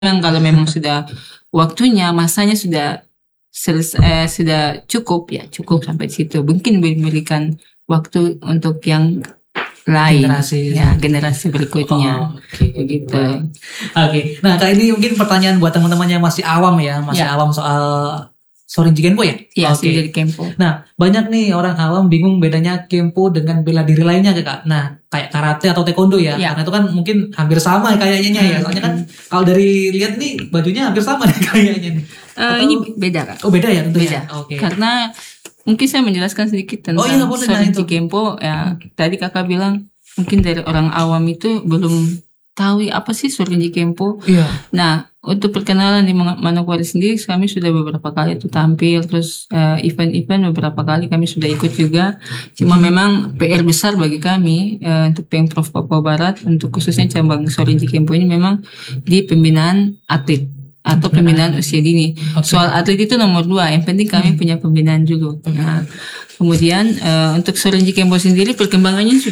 kalau memang sudah waktunya, masanya sudah sudah cukup ya, cukup sampai situ. Mungkin memberikan waktu untuk yang lain, generasi berikutnya. Begitu. Oke. Nah, Kak, ini mungkin pertanyaan buat teman-teman yang masih awam ya, awam soal Shorinji Kenpo ya? Iya, Shorinji Kenpo. Nah, banyak nih orang awam bingung bedanya Kenpo dengan bela diri lainnya, Kak. Nah, kayak karate atau taekwondo ya. Karena itu kan mungkin hampir sama kayaknya ya. Soalnya kan kalau dari lihat nih bajunya hampir sama nih kayaknya nih. Ini beda, Kak. Oh, beda ya tentunya. Beda. Karena mungkin saya menjelaskan sedikit tentang Shorinji Kenpo ya. Tadi Kakak bilang mungkin dari orang awam itu belum tahu apa sih Shorinji Kenpo. Nah, untuk perkenalan di Manokwari sendiri kami sudah beberapa kali itu tampil, terus event-event beberapa kali kami sudah ikut juga. Cuma memang PR besar bagi kami untuk Pemprov Papua Barat, untuk khususnya cabang Shorinji Kenpo ini memang di pembinaan atlet atau pembinaan usia dini. Soal atlet itu nomor 2, yang penting kami punya pembinaan dulu. Nah, kemudian untuk Shorinji Kenpo sendiri perkembangannya